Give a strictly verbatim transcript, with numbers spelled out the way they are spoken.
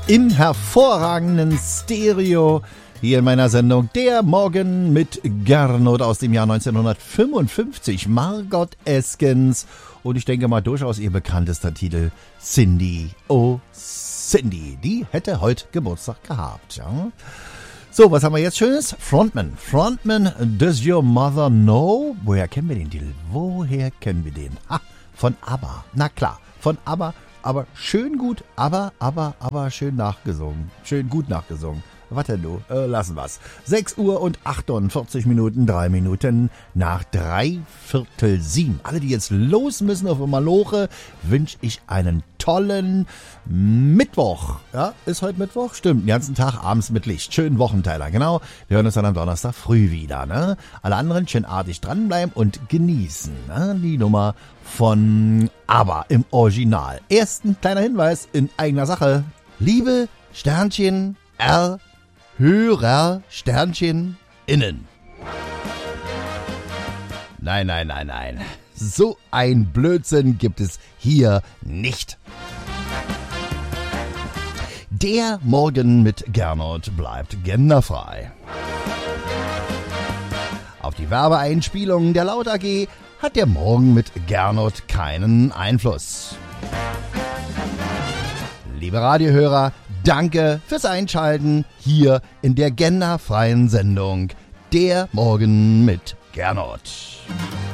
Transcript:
im hervorragenden Stereo hier in meiner Sendung Der Morgen mit Gernot aus dem Jahr neunzehnhundertfünfundfünfzig. Margot Eskens und ich denke mal durchaus ihr bekanntester Titel Cindy, oh Cindy. Die hätte heute Geburtstag gehabt. Ja? So, was haben wir jetzt Schönes? Frontman. Frontman, Does Your Mother Know? Woher kennen wir den Titel? Woher kennen wir den? Ha, von ABBA. Na klar, von ABBA. Aber schön gut, aber, aber, aber schön nachgesungen. Schön gut nachgesungen. Was denn du? Äh, lassen wir's. sechs Uhr und achtundvierzig Minuten, drei Minuten nach drei Viertel sieben. Alle, die jetzt los müssen auf Maloche, wünsche ich einen tollen Mittwoch. Ja, ist heute Mittwoch? Stimmt, den ganzen Tag abends mit Licht. Schönen Wochenteiler, genau. Wir hören uns dann am Donnerstag früh wieder, ne? Alle anderen schön artig dranbleiben und genießen, ne? Die Nummer von ABBA im Original. Erst ein kleiner Hinweis in eigener Sache. Liebe Sternchen R Hörer Sternchen innen. Nein, nein, nein, nein. So ein Blödsinn gibt es hier nicht. Der Morgen mit Gernot bleibt genderfrei. Auf die Werbeeinspielungen der Laut A G hat der Morgen mit Gernot keinen Einfluss. Liebe Radiohörer, danke fürs Einschalten hier in der genderfreien Sendung Der Morgen mit Gernot.